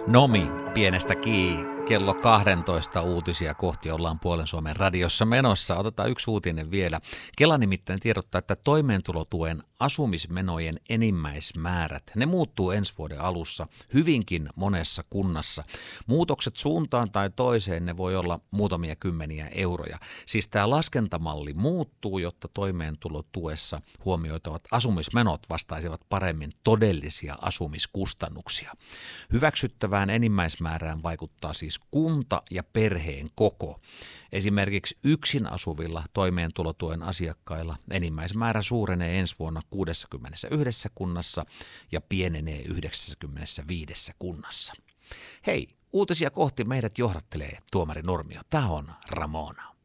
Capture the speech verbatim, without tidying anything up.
Nomi, pienestä kii, kello kaksitoista uutisia kohti ollaan Puolen Suomen radiossa menossa. Otetaan yksi uutinen vielä. Kela nimittäin tiedottaa, että toimeentulotuen asumismenojen enimmäismäärät, ne muuttuu ensi vuoden alussa hyvinkin monessa kunnassa. Muutokset suuntaan tai toiseen, ne voi olla muutamia kymmeniä euroja. Siis tämä laskentamalli muuttuu, jotta toimeentulotuessa huomioitavat asumismenot vastaisivat paremmin todellisia asumiskustannuksia. Hyväksyttävään enimmäismäärään vaikuttaa siis kunta ja perheen koko. Esimerkiksi yksin asuvilla toimeentulotuen asiakkailla enimmäismäärä suurenee ensi vuonna kuudessakymmenessäyhdessä kunnassa ja pienenee yhdeksässäkymmenessäviidessä kunnassa. Hei, uutisia kohti meidät johdattelee tuomari Nurmio. Tämä on Ramona.